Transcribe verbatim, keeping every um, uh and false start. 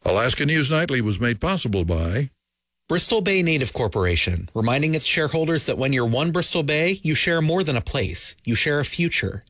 Alaska News Nightly was made possible by Bristol Bay Native Corporation, reminding its shareholders that when you're one Bristol Bay, you share more than a place. You share a future.